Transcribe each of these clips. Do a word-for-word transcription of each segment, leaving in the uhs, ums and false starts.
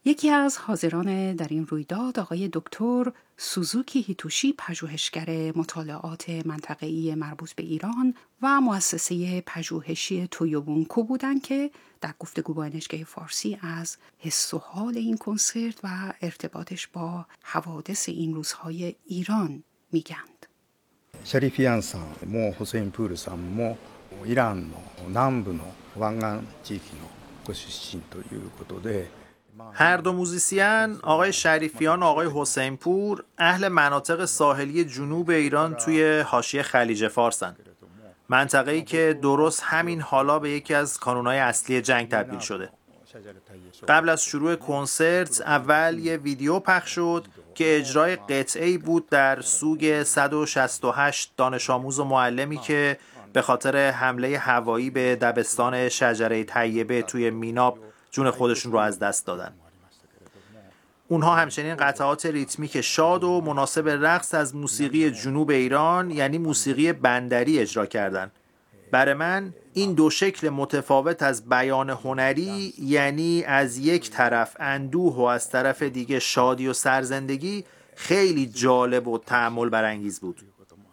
یکی از حاضران در این رویداد آقای دکتر سوزوکی هیتوشی، پژوهشگر مطالعات منطقه‌ای مربوط به ایران و مؤسسه پژوهشی تویوبونکو بودند که در گفتگو با ان اچ کی فارسی از حس و حال این کنسرت و ارتباطش با حوادث این روزهای ایران میگند. シャリフィアンさんもホセインプールさんもイランの南部の湾岸地域のご出身ということで هر دو موزیسین، آقای شریفیان و آقای حسین پور، اهل مناطق ساحلی جنوب ایران توی حاشیه خلیج فارسن. منطقه‌ای که درست همین حالا به یکی از کانونهای اصلی جنگ تبدیل شده. قبل از شروع کنسرت اول یه ویدیو پخش شد که اجرای قطعه‌ای بود در سوگ صد و شصت و هشت دانش آموز و معلمی که به خاطر حمله هوایی به دبستان شجره طیبه توی میناب جون خودشون رو از دست دادن. اونها همچنین قطعات ریتمیک شاد و مناسب رقص از موسیقی جنوب ایران یعنی موسیقی بندری اجرا کردن. برای من این دو شکل متفاوت از بیان هنری، یعنی از یک طرف اندوه و از طرف دیگه شادی و سرزندگی، خیلی جالب و تأمل برانگیز بود.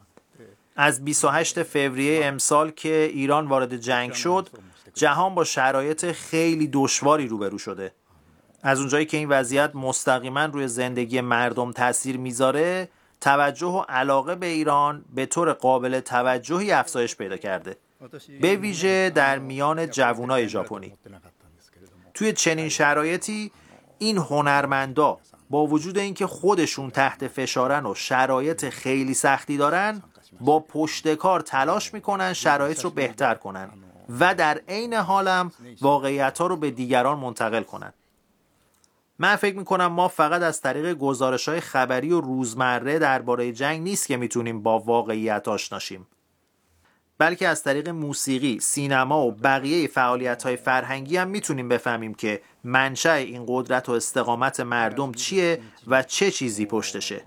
از بیست و هشتم فوریه امسال که ایران وارد جنگ شد، جهان با شرایط خیلی دشواری روبرو شده. از اونجایی که این وضعیت مستقیما روی زندگی مردم تأثیر میذاره، توجه و علاقه به ایران به طور قابل توجهی افزایش پیدا کرده، به ویژه در میان جوانای ژاپنی. توی چنین شرایطی این هنرمندا با وجود اینکه خودشون تحت فشارن و شرایط خیلی سختی دارن، با پشتکار تلاش میکنن شرایط رو بهتر کنن و در عین حالم واقعیت‌ها رو به دیگران منتقل کنن. من فکر میکنم ما فقط از طریق گزارش‌های خبری و روزمره درباره جنگ نیست که میتونیم با واقعیت آشنا شیم، بلکه از طریق موسیقی، سینما و بقیه فعالیت‌های فرهنگی هم میتونیم بفهمیم که منشأ این قدرت و استقامت مردم چیه و چه چیزی پشتشه.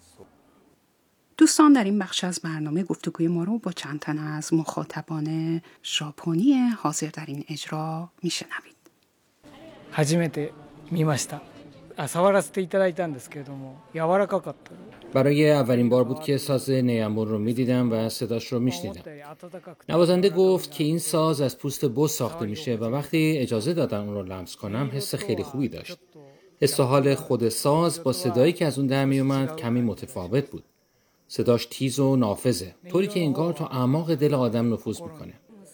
دوستان، در این بخش از برنامه گفتگوی ما رو با چند تن از مخاطبان ژاپنی حاضر در این اجرا میشنوید. 初めて見ました。触らせていただいたんですけれども、柔らかかった。 برای اولین بار بود که ساز نیامون رو می‌دیدم و صداش رو می‌شنیدم. نوازنده گفت که این ساز از پوست بز ساخته میشه و وقتی اجازه دادن اون رو لمس کنم حس خیلی خوبی داشت. حس و حال خود ساز با صدایی که از اون در میومد کمی متفاوت بود. صداش تیز و نافذه، طوری که انگار تا اعماق دل آدم نفوذ میکنه.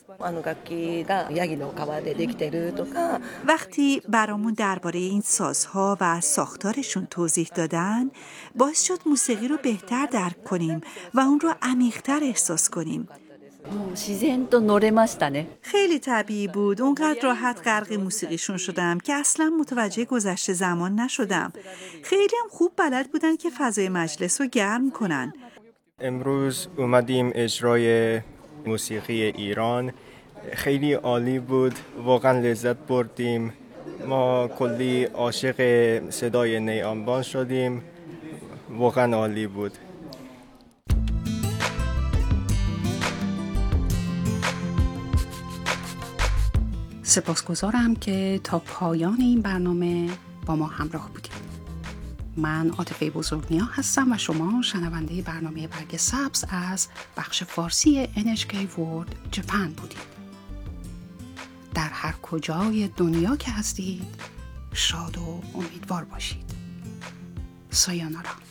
وقتی برامون درباره این سازها و ساختارشون توضیح دادن، باعث شد موسیقی رو بهتر درک کنیم و اون رو عمیق‌تر احساس کنیم. خیلی طبیعی بود. اونقدر راحت غرق موسیقیشون شدم که اصلا متوجه گذشته زمان نشدم. خیلی هم خوب بلد بودن که فضای مجلس رو گرم کنن. امروز اومدیم اجرای موسیقی ایران. خیلی عالی بود. واقعا لذت بردیم. ما کلی عاشق صدای نیامبان شدیم. واقعا عالی بود. سپاسگزارم که تا پایان این برنامه با ما همراه بودید. من عاطفه بزرگنیا هستم و شما شنونده برنامه برگ سبز از بخش فارسی ان اچ کی World Japan بودید. در هر کجای دنیا که هستید شاد و امیدوار باشید. سایانارا.